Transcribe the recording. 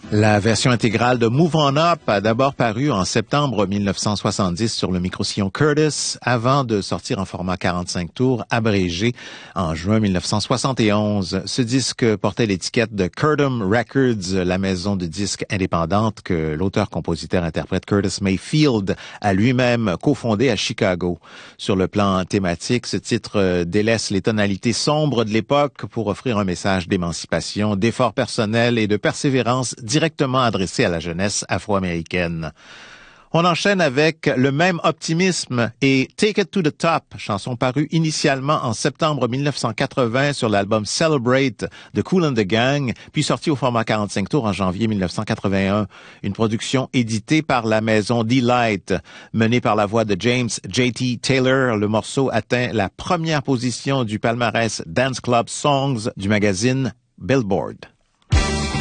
La version intégrale de Move On Up a d'abord paru en septembre 1970 sur le microsillon Curtis avant de sortir en format 45 tours abrégé en juin 1971. Ce disque portait l'étiquette de Curtom Records, la maison de disques indépendante que l'auteur-compositeur-interprète Curtis Mayfield a lui-même cofondé à Chicago. Sur le plan thématique, ce titre délaisse les tonalités sombres de l'époque pour offrir un message d'émancipation, d'effort personnel et de persévérance directement adressé à la jeunesse afro-américaine. On enchaîne avec le même optimisme et Take It to the Top, chanson parue initialement en septembre 1980 sur l'album Celebrate de Kool and the Gang, puis sortie au format 45 tours en janvier 1981. Une production éditée par la maison Delight. Menée par la voix de James J.T. Taylor, le morceau atteint la première position du palmarès Dance Club Songs du magazine Billboard.